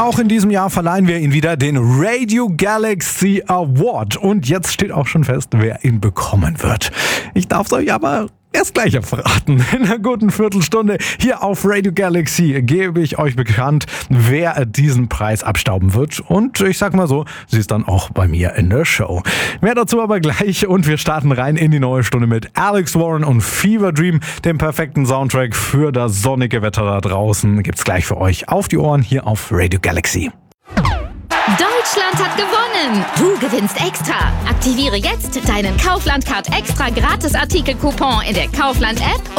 Auch in diesem Jahr verleihen wir ihn wieder, den Radio Galaxy Award. Und jetzt steht auch schon fest, wer ihn bekommen wird. Ich darf es euch aber erst gleich verraten. In einer guten Viertelstunde hier auf Radio Galaxy gebe ich euch bekannt, wer diesen Preis abstauben wird. Und ich sag mal so, sie ist dann auch bei mir in der Show. Mehr dazu aber gleich und wir starten rein in die neue Stunde mit Alex Warren und Fever Dream, dem perfekten Soundtrack für das sonnige Wetter da draußen. Gibt's gleich für euch auf die Ohren hier auf Radio Galaxy. Deutschland hat gewonnen! Du gewinnst extra! Aktiviere jetzt deinen Kaufland-Card extra Gratis-Artikel-Coupon in der Kaufland-App